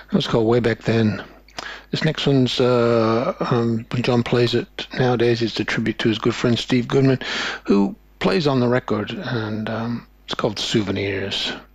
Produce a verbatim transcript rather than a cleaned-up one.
It was called Way Back Then. This next one's, uh, um, when John plays it nowadays, it's a tribute to his good friend Steve Goodman, who plays on the record, and um, it's called Souvenirs.